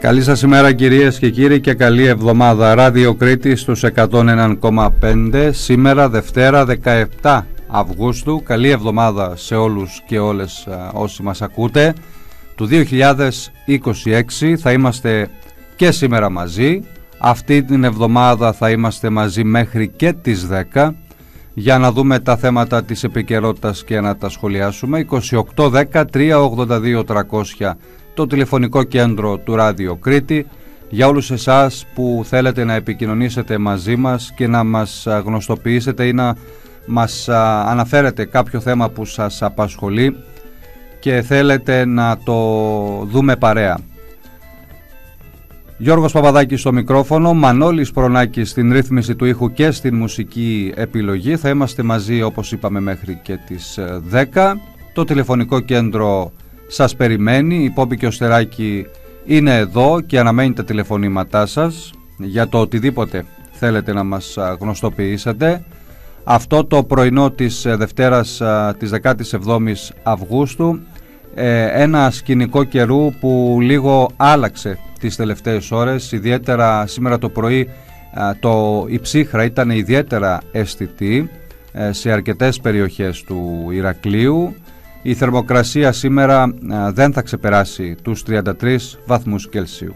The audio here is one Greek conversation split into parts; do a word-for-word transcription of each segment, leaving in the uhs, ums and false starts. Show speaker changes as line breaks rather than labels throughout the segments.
Καλή σας ημέρα κυρίες και κύριοι και καλή εβδομάδα. Ράδιο Κρήτη στους εκατόν ένα κόμμα πέντε. Σήμερα Δευτέρα δεκαεπτά Αυγούστου. Καλή εβδομάδα σε όλους και όλες όσοι μας ακούτε. Του δύο χιλιάδες είκοσι έξι θα είμαστε και σήμερα μαζί. Αυτή την εβδομάδα θα είμαστε μαζί μέχρι και τις δέκα για να δούμε τα θέματα της επικαιρότητας και να τα σχολιάσουμε. είκοσι οκτώ δέκα τριακόσια ογδόντα δύο τριακόσια το τηλεφωνικό κέντρο του Ράδιο Κρήτη για όλους εσάς που θέλετε να επικοινωνήσετε μαζί μας και να μας γνωστοποιήσετε ή να μας αναφέρετε κάποιο θέμα που σας απασχολεί και θέλετε να το δούμε παρέα. Γιώργος Παπαδάκης στο μικρόφωνο, Μανώλης Προνάκης στην ρύθμιση του ήχου και στην μουσική επιλογή. Θα είμαστε μαζί όπως είπαμε μέχρι και τις δέκα. Το τηλεφωνικό κέντρο σας περιμένει, η Πόπη και ο Στεράκη είναι εδώ και αναμένει τα τηλεφωνήματά σας για το οτιδήποτε θέλετε να μας γνωστοποιήσετε. Αυτό το πρωινό της Δευτέρας της δεκάτη έβδομη Αυγούστου, ένα σκηνικό καιρού που λίγο άλλαξε τις τελευταίες ώρες, ιδιαίτερα σήμερα το πρωί το, η ψύχρα ήταν ιδιαίτερα αισθητή σε αρκετές περιοχές του Ηρακλείου. Η θερμοκρασία σήμερα δεν θα ξεπεράσει τους τριάντα τρεις βαθμούς Κελσίου.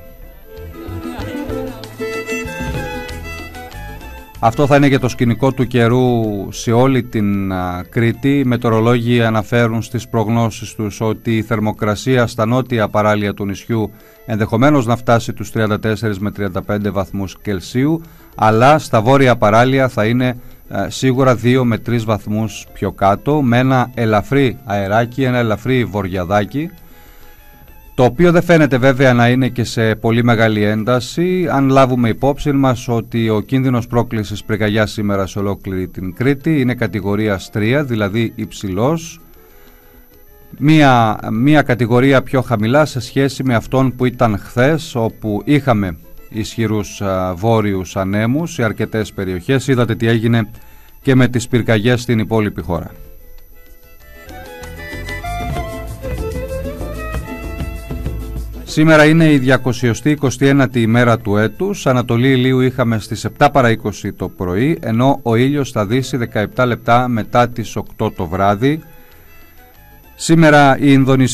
Αυτό θα είναι και το σκηνικό του καιρού σε όλη την Κρήτη. Οι μετεωρολόγοι αναφέρουν στις προγνώσεις τους ότι η θερμοκρασία στα νότια παράλια του νησιού ενδεχομένως να φτάσει τους τριάντα τέσσερις με τριάντα πέντε βαθμούς Κελσίου, αλλά στα βόρεια παράλια θα είναι σίγουρα δύο με τρεις βαθμούς πιο κάτω, με ένα ελαφρύ αεράκι, ένα ελαφρύ βοριαδάκι, το οποίο δεν φαίνεται βέβαια να είναι και σε πολύ μεγάλη ένταση, αν λάβουμε υπόψη μας ότι ο κίνδυνος πρόκλησης πυρκαγιάς σήμερα σε ολόκληρη την Κρήτη είναι κατηγορίας τρία, δηλαδή υψηλός, μία, μία κατηγορία πιο χαμηλά σε σχέση με αυτόν που ήταν χθες, όπου είχαμε ισχυρούς α, βόρειους ανέμους σε αρκετές περιοχές. Είδατε τι έγινε και με τις πυρκαγιές στην υπόλοιπη χώρα. Σήμερα είναι η διακοσιοστή εικοστή ένατη ημέρα του έτους. Ανατολή ηλίου είχαμε στις επτά παρά είκοσι το πρωί, ενώ ο ήλιος θα δύσει δεκαεπτά λεπτά μετά τις οκτώ το βράδυ. Σήμερα η Ινδονησία